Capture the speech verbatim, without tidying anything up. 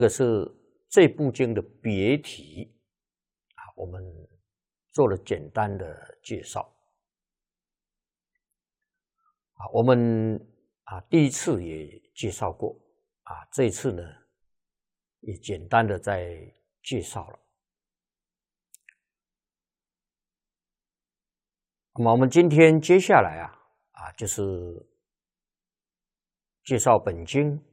这个是这部经的别题啊，我们做了简单的介绍啊。我们啊第一次也介绍过啊，这一次呢也简单的再介绍了。那么我们今天接下来啊啊就是介绍本经